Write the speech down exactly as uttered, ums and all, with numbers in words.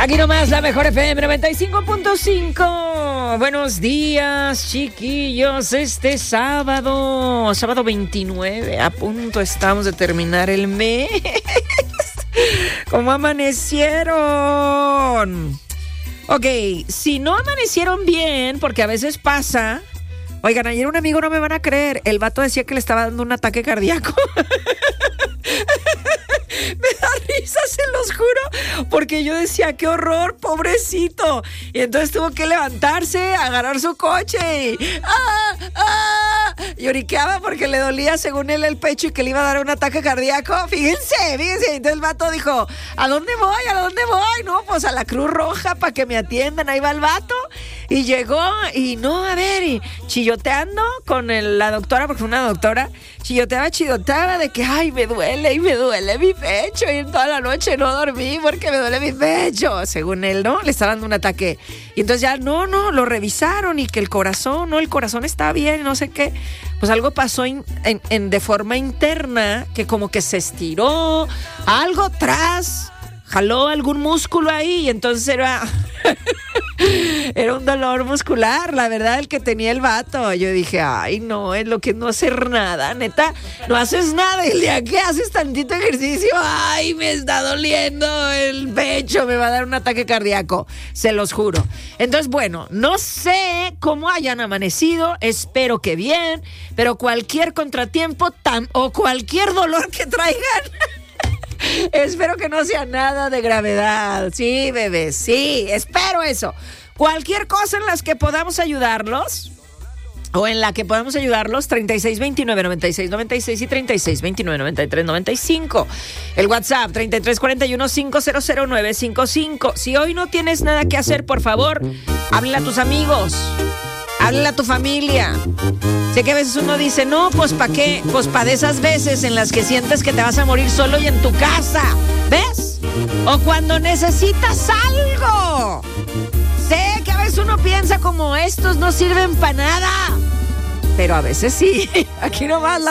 Aquí nomás la mejor F M noventa y cinco punto cinco. Buenos días, chiquillos. Este sábado, sábado veintinueve, a punto estamos de terminar el mes. ¿Cómo amanecieron? Ok, si no amanecieron bien, porque a veces pasa. Oigan, ayer un amigo, no me van a creer, el vato decía que le estaba dando un ataque cardíaco. Me da risa, se los juro, porque yo decía, qué horror, pobrecito. Y entonces tuvo que levantarse, agarrar su coche y ¡ah! ¡ah! Lloriqueaba porque le dolía, según él, el pecho y que le iba a dar un ataque cardíaco. Fíjense, fíjense. Entonces el vato dijo, ¿a dónde voy? ¿A dónde voy? No, pues a la Cruz Roja para que me atiendan. Ahí va el vato. Y llegó y no, a ver, y chilloteando con el, la doctora, porque fue una doctora, chilloteaba, chilloteaba de que, ay, me duele y me duele mi pecho. Y toda la noche no dormí porque me duele mi pecho. Según él, ¿no? Le estaba dando un ataque. Y entonces ya, no, no, lo revisaron y que el corazón, no, el corazón está bien, no sé qué. Pues algo pasó in, en, en, de forma interna, que como que se estiró, algo atrás, jaló algún músculo ahí y entonces era... Era un dolor muscular, la verdad, el que tenía el vato. Yo dije, ay, no, es lo que es no hacer nada, neta, no haces nada. Y el día que haces tantito ejercicio, ay, me está doliendo el pecho, me va a dar un ataque cardíaco, se los juro. Entonces, bueno, no sé cómo hayan amanecido, espero que bien, pero cualquier contratiempo tan, o cualquier dolor que traigan... Espero que no sea nada de gravedad. Sí, bebé, sí, espero eso. Cualquier cosa en las que podamos ayudarlos o en la que podamos ayudarlos, treinta y seis veintinueve noventa y seis noventa y seis y treinta y seis veintinueve noventa y tres noventa y cinco. El WhatsApp treinta y tres cuarenta y uno cincuenta nueve cincuenta y cinco. Si hoy no tienes nada que hacer, por favor, háblale a tus amigos, háblale a tu familia. Sé que a veces uno dice, no, pues ¿para qué? Pues para de esas veces en las que sientes que te vas a morir solo y en tu casa, ¿ves? O cuando necesitas algo. Sé que a veces uno piensa como estos no sirven para nada, pero a veces sí. Aquí nomás la